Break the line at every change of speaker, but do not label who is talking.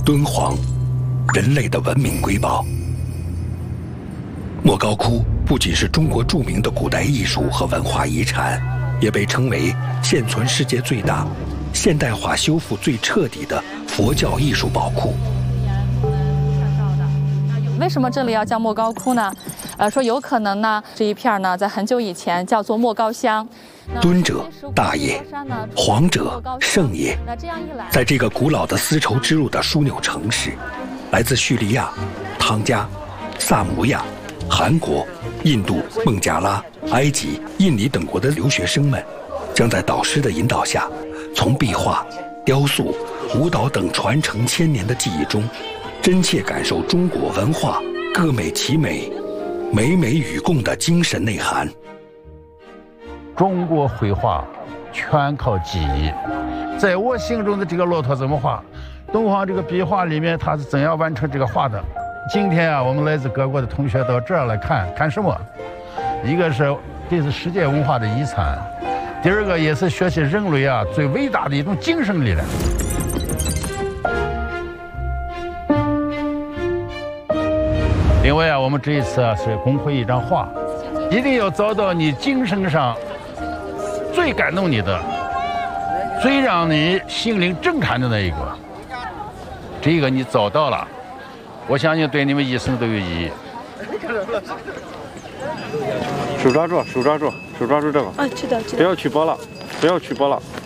敦煌，人类的文明瑰宝。莫高窟不仅是中国著名的古代艺术和文化遗产，也被称为现存世界最大、现代化修复最彻底的佛教艺术宝库。
为什么这里要叫莫高窟呢？说有可能呢，这一片呢，在很久以前叫做莫高乡。
敦者大也，皇者圣也。在这个古老的丝绸之路的枢纽城市，来自叙利亚、汤加、萨摩亚、韩国、印度、孟加拉、埃及、印尼等国的留学生们，将在导师的引导下，从壁画、雕塑、舞蹈等传承千年的技艺中，真切感受中国文化各美其美、美美与共的精神内涵。
中国绘画全靠记忆，在我心中的这个骆驼怎么画，敦煌这个壁画里面它是怎样完成这个画的。今天啊，我们来自各国的同学到这儿来看什么？一个是这是世界文化的遗产，第二个也是学习人类啊最伟大的一种精神力量。另外啊，我们这一次啊是公会一张画，一定要找到你精神上最感动你的、最让你心灵震撼的那一个。这个你找到了，我相信对你们一生都有意义。
手抓住，手抓住，手抓住这个。
啊，知道。
不要取包了，不要取包了。